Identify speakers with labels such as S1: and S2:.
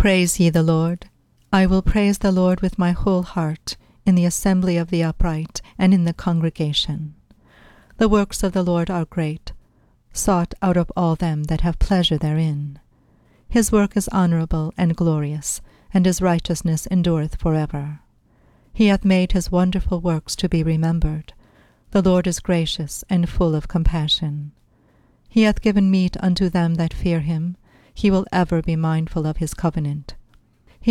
S1: Praise ye the Lord. I will praise the Lord with my whole heart, in the assembly of the upright, and in the congregation. The works of the Lord are great, sought out of all them that have pleasure therein. His work is honourable and glorious, and his righteousness endureth for ever. He hath made his wonderful works to be remembered. The Lord is gracious and full of compassion. He hath given meat unto them that fear him. He will ever be mindful of his covenant.